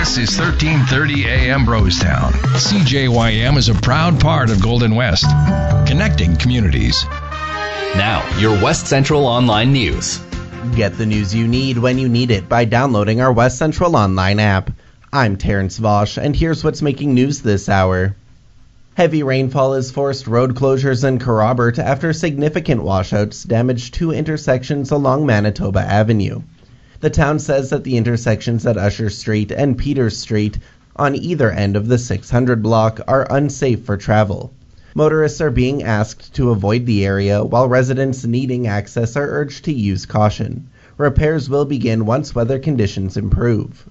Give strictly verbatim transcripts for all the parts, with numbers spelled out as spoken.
This is thirteen thirty A M Brostown. C J Y M is a proud part of Golden West, connecting communities. Now, your West Central Online News. Get the news you need when you need it by downloading our West Central Online app. I'm Terrence Vosch, and here's what's making news this hour. Heavy rainfall has forced road closures in Kerrobert after significant washouts damaged two intersections along Manitoba Avenue. The town says that the intersections at Usher Street and Peters Street on either end of the six hundred block are unsafe for travel. Motorists are being asked to avoid the area, while residents needing access are urged to use caution. Repairs will begin once weather conditions improve.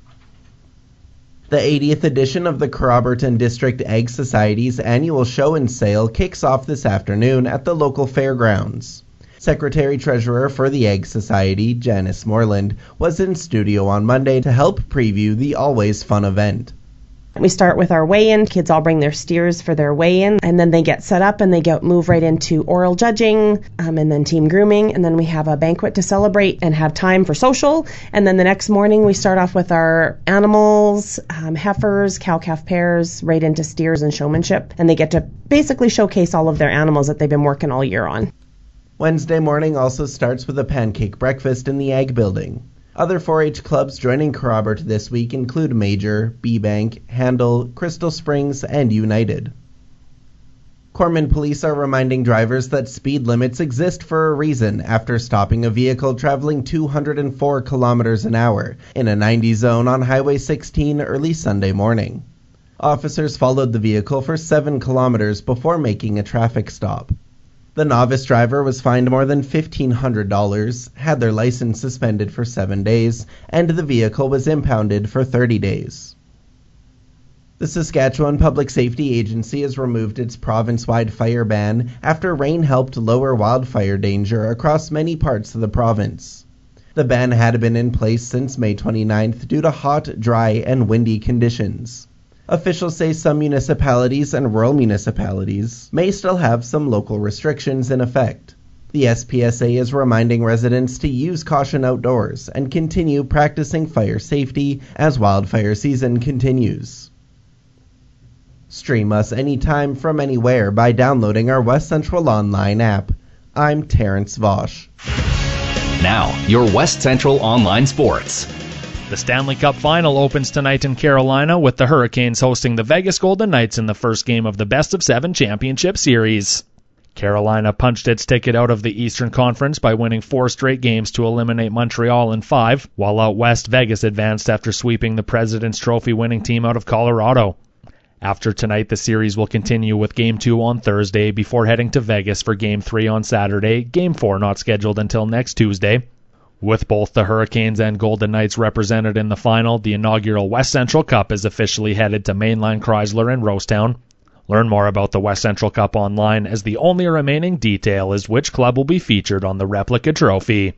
The eightieth edition of the Kerrobert and District Egg Society's annual show and sale kicks off this afternoon at the local fairgrounds. Secretary-Treasurer for the Egg Society, Janice Moreland, was in studio on Monday to help preview the always fun event. We start with our weigh-in. Kids all bring their steers for their weigh-in, and then they get set up and they get move right into oral judging, um, and then team grooming, and then we have a banquet to celebrate and have time for social. And then the next morning we start off with our animals, um, heifers, cow-calf pairs, right into steers and showmanship, and they get to basically showcase all of their animals that they've been working all year on. Wednesday morning also starts with a pancake breakfast in the Ag Building. Other four H clubs joining Kerrobert this week include Major, B-Bank, Handel, Crystal Springs, and United. Corman police are reminding drivers that speed limits exist for a reason after stopping a vehicle traveling two hundred four kilometers an hour in a ninety zone on Highway sixteen early Sunday morning. Officers followed the vehicle for seven kilometers before making a traffic stop. The novice driver was fined more than fifteen hundred dollars, had their license suspended for seven days, and the vehicle was impounded for thirty days. The Saskatchewan Public Safety Agency has removed its province-wide fire ban after rain helped lower wildfire danger across many parts of the province. The ban had been in place since May twenty-ninth due to hot, dry, and windy conditions. Officials say some municipalities and rural municipalities may still have some local restrictions in effect. The S P S A is reminding residents to use caution outdoors and continue practicing fire safety as wildfire season continues. Stream us anytime from anywhere by downloading our West Central Online app. I'm Terrence Vosch. Now, your West Central Online Sports. The Stanley Cup Final opens tonight in Carolina with the Hurricanes hosting the Vegas Golden Knights in the first game of the Best of Seven Championship Series. Carolina punched its ticket out of the Eastern Conference by winning four straight games to eliminate Montreal in five, while out west Vegas advanced after sweeping the President's Trophy winning team out of Colorado. After tonight, the series will continue with Game two on Thursday before heading to Vegas for Game three on Saturday, Game four not scheduled until next Tuesday. With both the Hurricanes and Golden Knights represented in the final, the inaugural West Central Cup is officially headed to Mainline Chrysler in Rosetown. Learn more about the West Central Cup online, as the only remaining detail is which club will be featured on the replica trophy.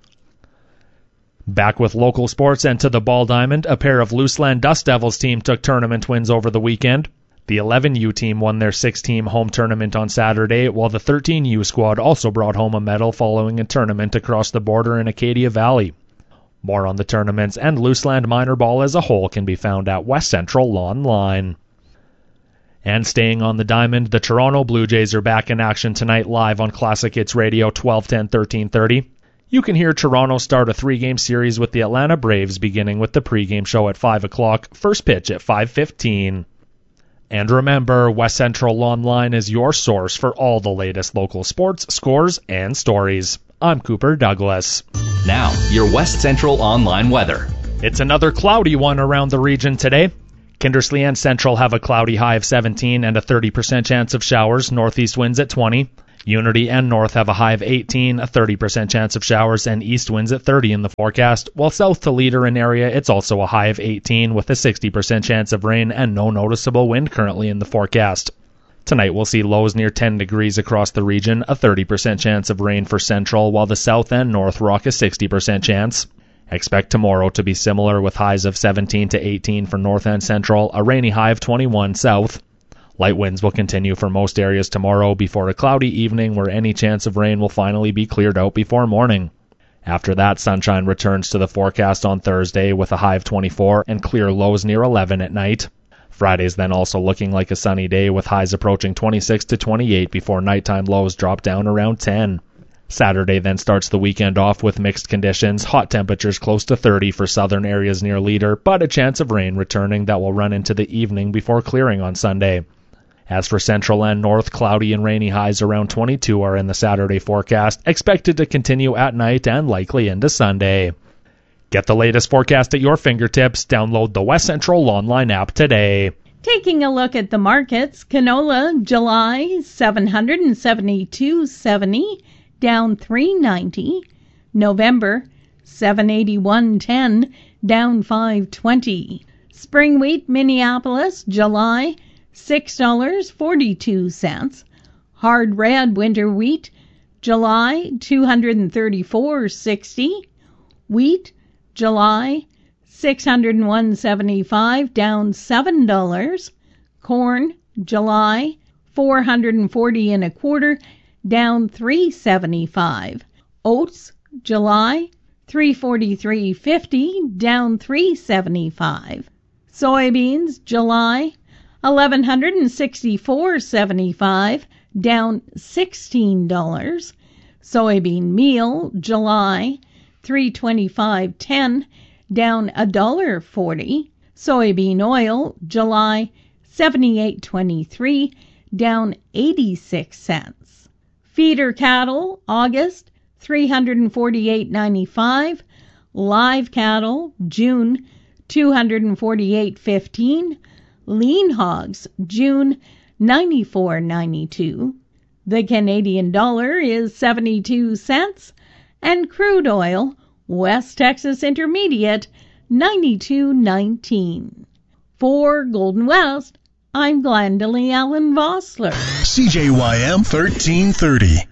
Back with local sports and to the Ball Diamond, a pair of Luseland Dust Devils team took tournament wins over the weekend. The eleven U team won their six-team home tournament on Saturday, while the thirteen U squad also brought home a medal following a tournament across the border in Acadia Valley. More on the tournaments and Luseland minor ball as a whole can be found at West Central Online. And staying on the diamond, the Toronto Blue Jays are back in action tonight live on Classic Hits Radio twelve ten, thirteen thirty. You can hear Toronto start a three-game series with the Atlanta Braves beginning with the pregame show at five o'clock, first pitch at five fifteen. And remember, West Central Online is your source for all the latest local sports, scores, and stories. I'm Cooper Douglas. Now, your West Central Online weather. It's another cloudy one around the region today. Kindersley and Central have a cloudy high of seventeen and a thirty percent chance of showers, northeast winds at twenty. Unity and North have a high of eighteen, a thirty percent chance of showers, and east winds at thirty in the forecast, while South Toledo and area it's also a high of eighteen with a sixty percent chance of rain and no noticeable wind currently in the forecast. Tonight we'll see lows near ten degrees across the region, a thirty percent chance of rain for Central, while the South and North rock a sixty percent chance. Expect tomorrow to be similar with highs of seventeen to eighteen for North and Central, a rainy high of twenty-one South. Light winds will continue for most areas tomorrow before a cloudy evening where any chance of rain will finally be cleared out before morning. After that, sunshine returns to the forecast on Thursday with a high of twenty-four and clear lows near eleven at night. Friday's then also looking like a sunny day with highs approaching twenty-six to twenty-eight before nighttime lows drop down around ten. Saturday then starts the weekend off with mixed conditions, hot temperatures close to thirty for southern areas near Leader, but a chance of rain returning that will run into the evening before clearing on Sunday. As for central and north, cloudy and rainy highs around twenty-two are in the Saturday forecast, expected to continue at night and likely into Sunday. Get the latest forecast at your fingertips. Download the West Central online app today. Taking a look at the markets, canola July seven hundred seventy-two seventy, down three ninety. November seven eighty-one ten, down five twenty. Spring wheat Minneapolis July six dollars forty-two cents. Hard red winter wheat July two hundred thirty-four sixty. Wheat July six hundred one seventy-five, down seven dollars. Corn July four hundred forty and a quarter, down three seventy-five. Oats July three forty-three fifty, down three seventy-five. Soybeans July eleven sixty-four seventy-five, down sixteen dollars. Soybean meal July three twenty-five ten, down one dollar forty. Soybean oil July seventy-eight twenty-three, down eighty-six cents. Feeder cattle August three hundred forty-eight ninety-five. Live cattle June two hundred forty-eight fifteen. Lean hogs June ninety-four ninety-two. The Canadian dollar is seventy-two cents, and crude oil West Texas Intermediate ninety-two nineteen. For Golden West, I'm Glendalee Allen Vossler. C J Y M thirteen thirty.